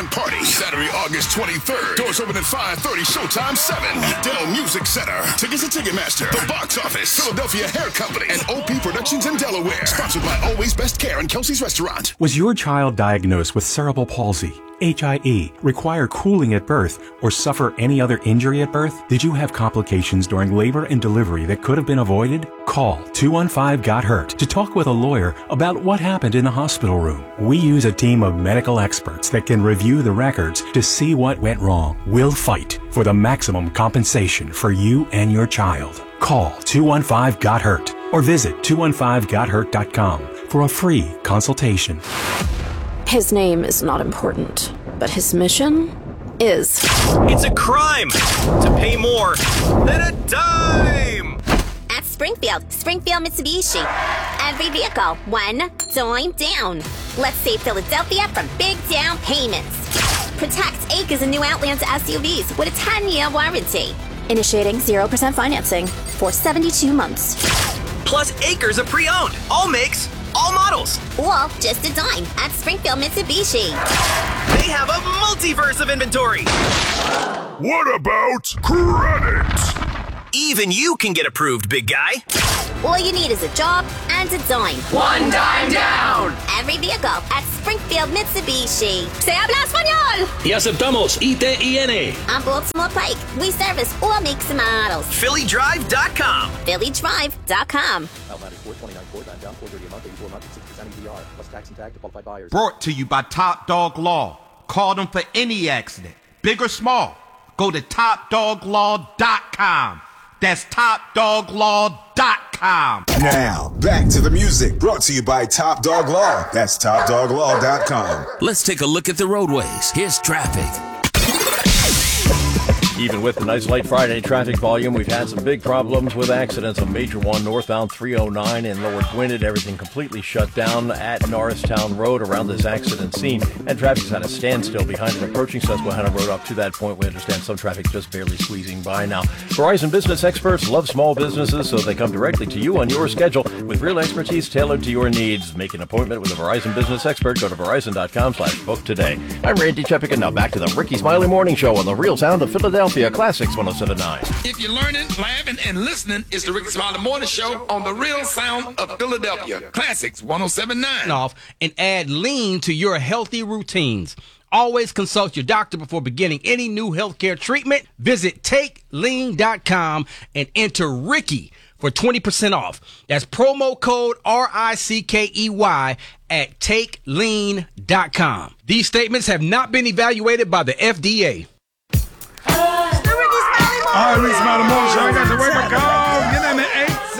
Basement Party, Saturday, August 23rd. Doors open at 5:30, showtime 7. Dell Music Center. Tickets at Ticketmaster, The Box Office, Philadelphia Hair Company, and OP Productions in Delaware. Sponsored by Always Best Care and Kelsey's Restaurant. Was your child diagnosed with cerebral palsy, HIE, require cooling at birth, or suffer any other injury at birth? Did you have complications during labor and delivery that could have been avoided? Call 215-GOT-HURT to talk with a lawyer about what happened in the hospital room. We use a team of medical experts that can review the records to see what went wrong. We'll fight for the maximum compensation for you and your child. Call 215-GOT-HURT or visit 215gothurt.com for a free consultation. His name is not important, but his mission is. It's a crime to pay more than a dime! At Springfield Mitsubishi. Every vehicle, one dime down. Let's save Philadelphia from big down payments. Protect Acres and New Outlander SUVs with a 10-year warranty. Initiating 0% financing for 72 months. Plus Acres are pre-owned. All makes, all models. Or just a dime at Springfield Mitsubishi. They have a multiverse of inventory. What about credit? Even you can get approved, big guy. All you need is a job and a dime. One dime down. Every vehicle at Springfield Mitsubishi. Se habla español. Y aceptamos ITIN. On Baltimore Pike, we service all makes and models. PhillyDrive.com. PhillyDrive.com. Brought to you by Top Dog Law. Call them for any accident, big or small. Go to TopDogLaw.com. That's TopDogLaw.com. Now, back to the music. Brought to you by Top Dog Law. That's TopDogLaw.com. Let's take a look at the roadways. Here's traffic. Even with the nice late Friday traffic volume, we've had some big problems with accidents. A major one northbound 309 in Lower Gwinnett. Everything completely shut down at Norristown Road around this accident scene. And traffic's at a standstill behind an approaching Susquehanna Road up to that point. We understand some traffic just barely squeezing by now. Verizon Business experts love small businesses, so they come directly to you on your schedule with real expertise tailored to your needs. Make an appointment with a Verizon Business expert. Go to Verizon.com/book today. I'm Randy Cheppick, and now back to the Ricky Smiley Morning Show on the Real Sound of Philadelphia. Classics 107.9. If you're learning, laughing, and listening, it's the Ricky Smiley Morning Show on the Real Sound of Philadelphia. Classics 107.9. Off and add lean to your healthy routines. Always consult your doctor before beginning any new healthcare treatment. Visit TakeLean.com and enter Ricky for 20% off. That's promo code RICKEY at TakeLean.com. These statements have not been evaluated by the FDA.